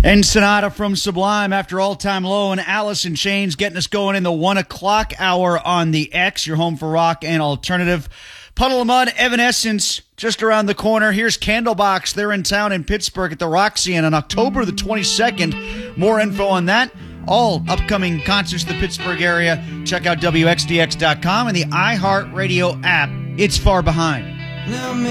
And Sonata from Sublime after All Time Low, and Alice in Chains getting us going in the 1 o'clock hour on the X, your home for rock and alternative. Puddle of Mudd, Evanescence, just around the corner. Here's Candlebox. They're in town in Pittsburgh at the Roxy on October the 22nd. More info on that. All upcoming concerts in the Pittsburgh area. Check out WXDX.com and the iHeartRadio app. It's Far Behind.